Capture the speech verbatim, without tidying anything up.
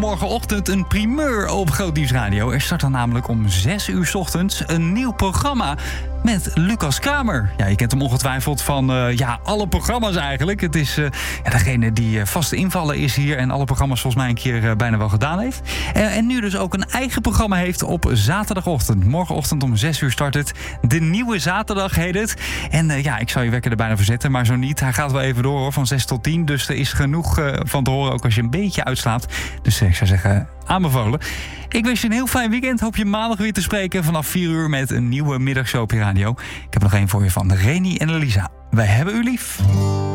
morgenochtend een primeur op Groot Nieuws Radio. Er start dan namelijk om zes uur 's ochtends een nieuw programma met Lucas Kramer. Ja, je kent hem ongetwijfeld van uh, ja, alle programma's eigenlijk. Het is uh, ja, degene die uh, vaste invallen is hier en alle programma's volgens mij een keer uh, bijna wel gedaan heeft. Uh, en nu dus ook een eigen programma heeft op zaterdagochtend. Morgenochtend om zes uur start het. De nieuwe zaterdag heet het. En uh, ja, ik zou je wekker er bijna voor zetten, maar zo niet. Hij gaat wel even door hoor, van zes tot tien. Dus er is genoeg uh, van te horen, ook als je een beetje uitslaapt. Dus uh, ik zou zeggen, aanbevolen. Ik wens je een heel fijn weekend. Hoop je maandag weer te spreken vanaf vier uur met een nieuwe middagshow op je radio. Ik heb nog één voor je van Reni en Elisa. Wij hebben u lief.